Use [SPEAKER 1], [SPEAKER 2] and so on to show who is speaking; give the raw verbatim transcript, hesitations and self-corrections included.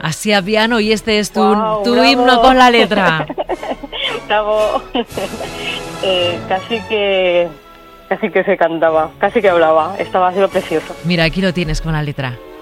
[SPEAKER 1] Así a piano, y este es tu,
[SPEAKER 2] Wow,
[SPEAKER 1] tu
[SPEAKER 2] bravo.
[SPEAKER 1] himno con la letra.
[SPEAKER 2] Bravo. eh, casi que casi que se cantaba, casi que hablaba. Estaba haciendo precioso.
[SPEAKER 1] Mira, aquí lo tienes con la letra.